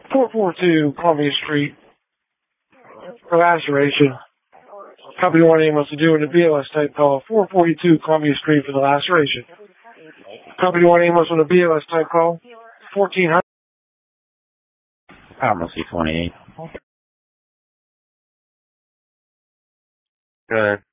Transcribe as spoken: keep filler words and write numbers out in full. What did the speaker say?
four forty-two Columbia Street for laceration. Company one A wants to do in a B L S type call. four forty-two Columbia Street for the laceration. Company one A wants on a B L S type call. fourteen hundred. Pharmacy twenty-eight. Good.